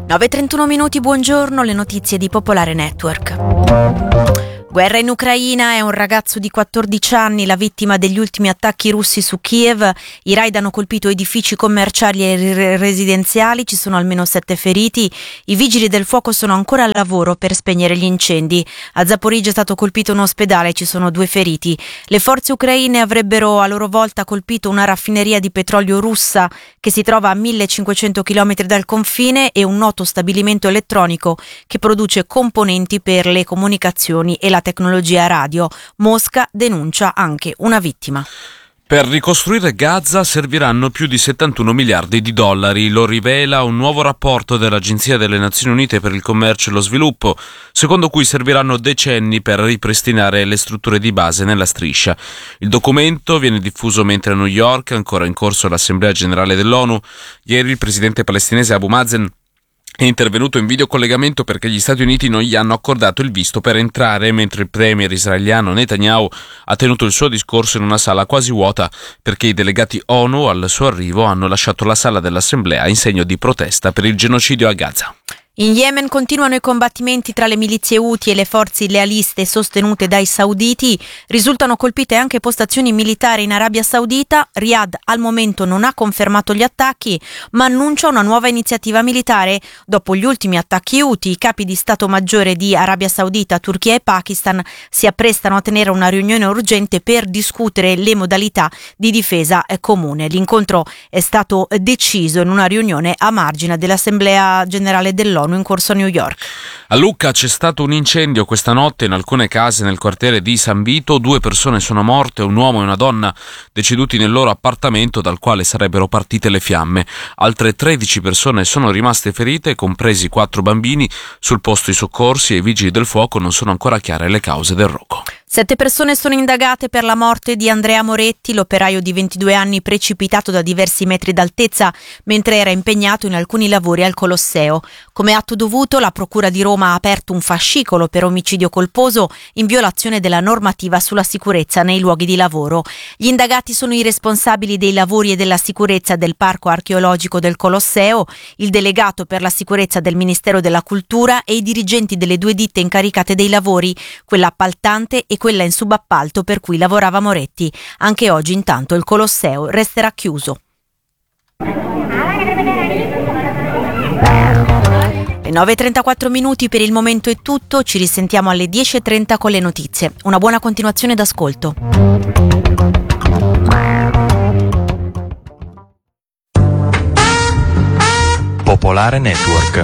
9:31 minuti, buongiorno, le notizie di Popolare Network. Guerra in Ucraina, è un ragazzo di 14 anni la vittima degli ultimi attacchi russi su Kiev. I raid hanno colpito edifici commerciali e residenziali, ci sono almeno 7 feriti. I vigili del fuoco sono ancora al lavoro per spegnere gli incendi. A Zaporizhzhia è stato colpito un ospedale, ci sono 2 feriti. Le forze ucraine avrebbero a loro volta colpito una raffineria di petrolio russa che si trova a 1500 km dal confine e un noto stabilimento elettronico che produce componenti per le comunicazioni e la tecnologia radio. Mosca denuncia anche una vittima. Per ricostruire Gaza serviranno più di 71 miliardi di dollari, lo rivela un nuovo rapporto dell'Agenzia delle Nazioni Unite per il Commercio e lo Sviluppo, secondo cui serviranno decenni per ripristinare le strutture di base nella striscia. Il documento viene diffuso mentre a New York è ancora in corso l'Assemblea Generale dell'ONU. Ieri il presidente palestinese Abu Mazen è intervenuto in videocollegamento perché gli Stati Uniti non gli hanno accordato il visto per entrare, mentre il premier israeliano Netanyahu ha tenuto il suo discorso in una sala quasi vuota perché i delegati ONU al suo arrivo hanno lasciato la sala dell'assemblea in segno di protesta per il genocidio a Gaza. In Yemen continuano i combattimenti tra le milizie Houthi e le forze lealiste sostenute dai sauditi. Risultano colpite anche postazioni militari in Arabia Saudita. Riyadh al momento non ha confermato gli attacchi, ma annuncia una nuova iniziativa militare. Dopo gli ultimi attacchi Houthi, i capi di Stato Maggiore di Arabia Saudita, Turchia e Pakistan si apprestano a tenere una riunione urgente per discutere le modalità di difesa comune. L'incontro è stato deciso in una riunione a margine dell'Assemblea Generale dell'ONU in corso a New York. A Lucca c'è stato un incendio questa notte in alcune case nel quartiere di San Vito. 2 persone sono morte, un uomo e una donna deceduti nel loro appartamento dal quale sarebbero partite le fiamme. Altre 13 persone sono rimaste ferite, compresi 4 bambini. Sul posto i soccorsi e i vigili del fuoco non sono ancora chiare le cause del rogo. 7 persone sono indagate per la morte di Andrea Moretti, l'operaio di 22 anni precipitato da diversi metri d'altezza mentre era impegnato in alcuni lavori al Colosseo. Come atto dovuto, la Procura di Roma ha aperto un fascicolo per omicidio colposo in violazione della normativa sulla sicurezza nei luoghi di lavoro. Gli indagati sono i responsabili dei lavori e della sicurezza del Parco Archeologico del Colosseo, il delegato per la sicurezza del Ministero della Cultura e i dirigenti delle 2 ditte incaricate dei lavori, quella appaltante e quella in subappalto per cui lavorava Moretti. Anche oggi intanto il Colosseo resterà chiuso. Le 9:34 minuti, per il momento è tutto, ci risentiamo alle 10:30 con le notizie. Una buona continuazione d'ascolto. Popolare Network.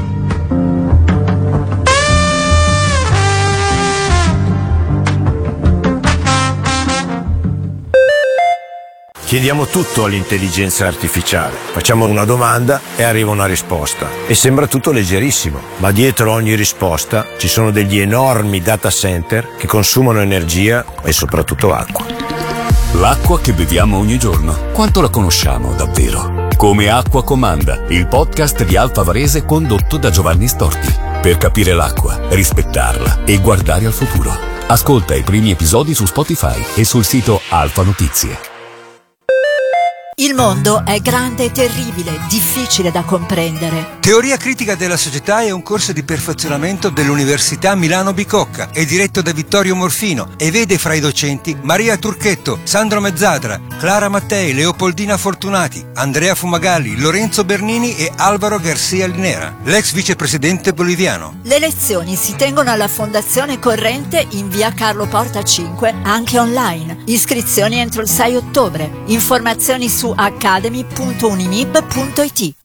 Chiediamo tutto all'intelligenza artificiale. Facciamo una domanda e arriva una risposta. E sembra tutto leggerissimo, ma dietro ogni risposta ci sono degli enormi data center che consumano energia e soprattutto acqua. L'acqua che beviamo ogni giorno, quanto la conosciamo davvero? Come Acqua Comanda, il podcast di Alfa Varese condotto da Giovanni Storti. Per capire l'acqua, rispettarla e guardare al futuro. Ascolta i primi episodi su Spotify e sul sito Alfa Notizie. Il mondo è grande e terribile, difficile da comprendere. Teoria critica della società è un corso di perfezionamento dell'Università Milano Bicocca. È diretto da Vittorio Morfino e vede fra i docenti Maria Turchetto, Sandro Mezzadra, Clara Mattei, Leopoldina Fortunati, Andrea Fumagalli, Lorenzo Bernini e Alvaro Garcia Linera, l'ex vicepresidente boliviano. Le lezioni si tengono alla Fondazione Corrente in via Carlo Porta 5, anche online. Iscrizioni entro il 6 ottobre. Informazioni su academy.unimib.it.